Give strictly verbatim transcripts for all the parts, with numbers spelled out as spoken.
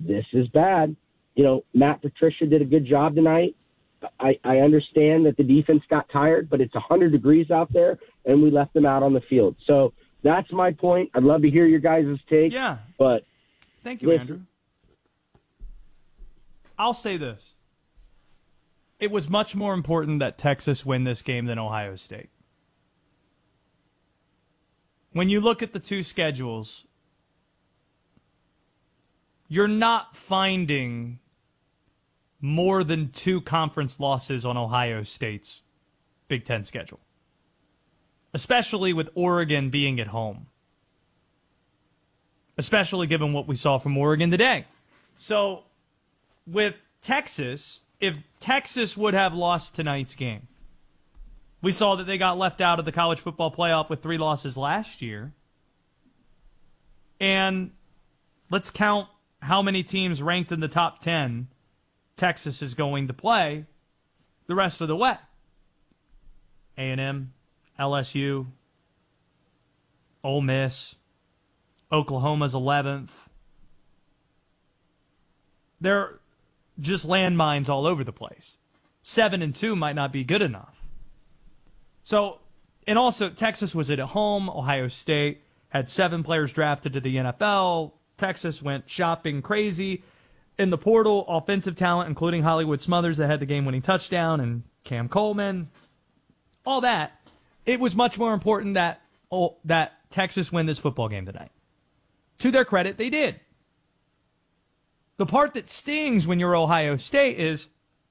this is bad. You know, Matt Patricia did a good job tonight. I, I understand that the defense got tired, but it's one hundred degrees out there, and we left them out on the field. So that's my point. I'd love to hear your guys' take. Yeah. But thank you, listen. Andrew. I'll say this. It was much more important that Texas win this game than Ohio State. When you look at the two schedules, you're not finding more than two conference losses on Ohio State's Big Ten schedule, especially with Oregon being at home, especially given what we saw from Oregon today. So with Texas, if Texas would have lost tonight's game, we saw that they got left out of the college football playoff with three losses last year. And let's count how many teams ranked in the top ten Texas is going to play the rest of the way. A and M, L S U, Ole Miss, Oklahoma's eleventh. They're just landmines all over the place. Seven and two might not be good enough. So, and also Texas was at home. Ohio State had seven players drafted to the N F L. Texas went shopping crazy in the portal, offensive talent, including Hollywood Smothers that had the game-winning touchdown, and Cam Coleman, all that. It was much more important that oh, that Texas win this football game tonight. To their credit, they did. The part that stings when you're Ohio State is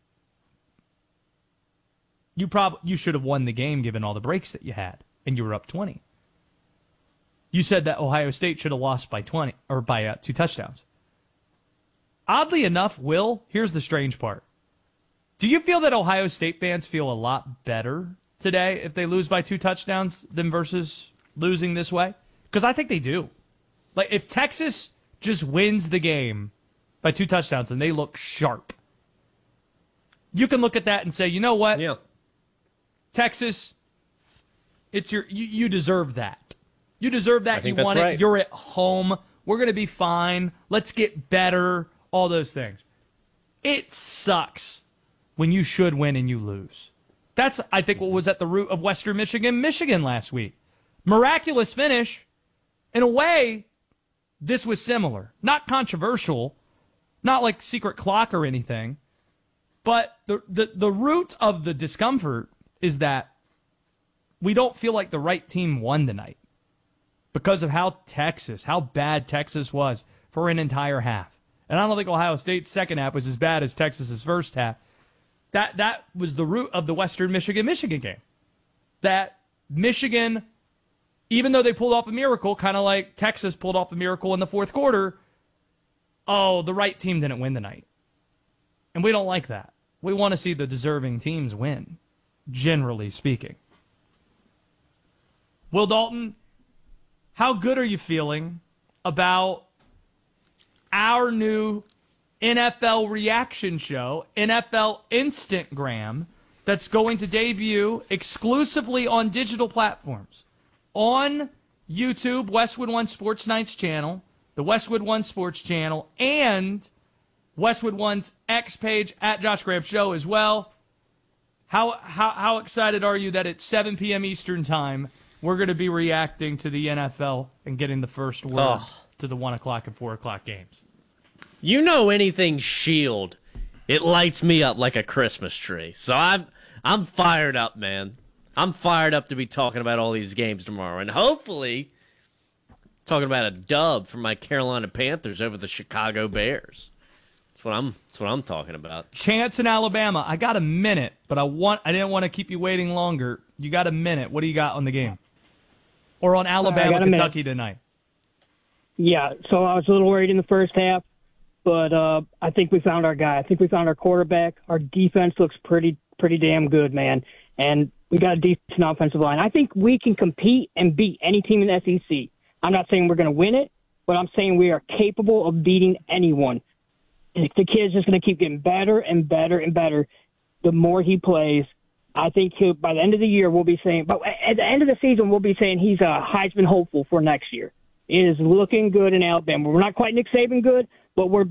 you prob- you should have won the game given all the breaks that you had, and you were up twenty. You said that Ohio State should have lost by twenty or by uh, two touchdowns. Oddly enough, Will, here's the strange part. Do you feel that Ohio State fans feel a lot better today if they lose by two touchdowns than versus losing this way? Because I think they do. Like, if Texas just wins the game by two touchdowns and they look sharp, you can look at that and say, you know what? Yeah. Texas, it's your you, you deserve that. You deserve that. You want right. it. You're at home. We're going to be fine. Let's get better. All those things. It sucks when you should win and you lose. That's, I think, what was at the root of Western Michigan, Michigan last week. Miraculous finish. In a way, this was similar. Not controversial. Not like secret clock or anything. But the, the, the root of the discomfort is that we don't feel like the right team won tonight because of how Texas, how bad Texas was for an entire half. And I don't think Ohio State's second half was as bad as Texas's first half. That that was the root of the Western Michigan-Michigan game. That Michigan, even though they pulled off a miracle, kind of like Texas pulled off a miracle in the fourth quarter, oh, the right team didn't win tonight. And we don't like that. We want to see the deserving teams win, generally speaking. Will Dalton, how good are you feeling about our new N F L reaction show, N F L Instantgram, that's going to debut exclusively on digital platforms? On YouTube, Westwood One Sports Nights channel, the Westwood One Sports channel, and Westwood One's X page, at Josh Graham Show as well. How, how, how excited are you that at seven p.m. Eastern Time, we're going to be reacting to the N F L and getting the first word oh. to the one o'clock and four o'clock games? You know, anything Shield, it lights me up like a Christmas tree. So I'm I'm fired up, man. I'm fired up to be talking about all these games tomorrow, and hopefully talking about a dub from my Carolina Panthers over the Chicago Bears. That's what I'm that's what I'm talking about. Chance in Alabama. I got a minute, but I want I didn't want to keep you waiting longer. You got a minute. What do you got on the game? Or on Alabama, Kentucky tonight? Yeah, so I was a little worried in the first half. But uh, I think we found our guy. I think we found our quarterback. Our defense looks pretty pretty damn good, man. And we got a decent offensive line. I think we can compete and beat any team in the S E C. I'm not saying we're going to win it, but I'm saying we are capable of beating anyone. And the kid's just going to keep getting better and better and better the more he plays. I think he'll, by the end of the year, we'll be saying – but at the end of the season, we'll be saying he's a Heisman hopeful for next year. It is looking good in Alabama. We're not quite Nick Saban good, but we're